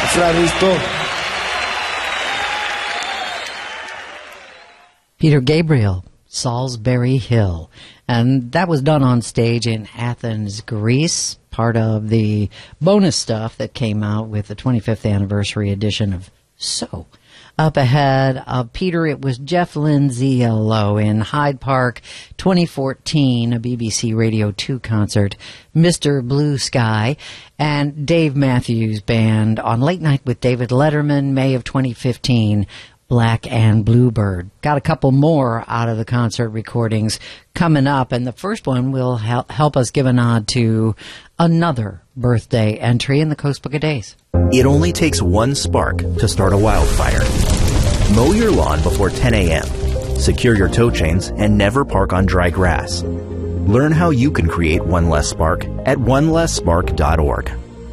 fra Risto. Peter Gabriel, Salisbury Hill. And that was done on stage in Athens, Greece, part of the bonus stuff that came out with the 25th anniversary edition of So. Up ahead of Peter, it was Jeff Lindsay-Ello in Hyde Park 2014, a BBC Radio 2 concert, Mr. Blue Sky, and Dave Matthews Band on Late Night with David Letterman, May of 2015, Black and Bluebird. Got a couple more out of the concert recordings coming up, and the first one will help us give a nod to another birthday entry in the Coast Book of Days. It only takes one spark to start a wildfire. Mow your lawn before 10 a.m. Secure your tow chains and never park on dry grass. Learn how you can create one less spark at onelessspark.org.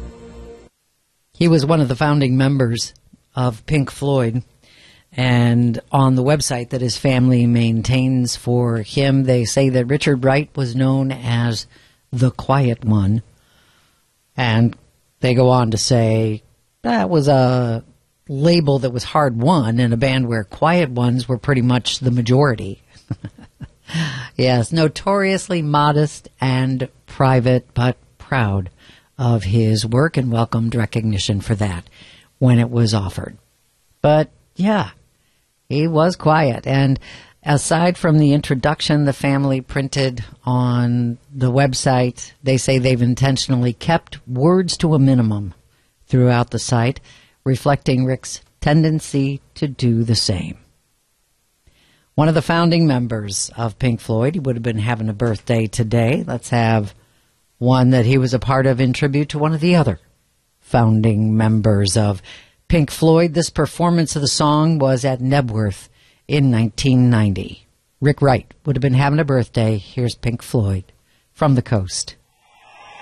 He was one of the founding members of Pink Floyd. And on the website that his family maintains for him, they say that Richard Wright was known as the Quiet One. And they go on to say that was a label that was hard won in a band where quiet ones were pretty much the majority. Yes, notoriously modest and private, but proud of his work and welcomed recognition for that when it was offered. But, yeah. He was quiet, and aside from the introduction the family printed on the website, they say they've intentionally kept words to a minimum throughout the site, reflecting Rick's tendency to do the same. One of the founding members of Pink Floyd, he would have been having a birthday today. Let's have one that he was a part of in tribute to one of the other founding members of Pink Floyd. This performance of the song was at Knebworth in 1990. Rick Wright would have been having a birthday. Here's Pink Floyd from the coast.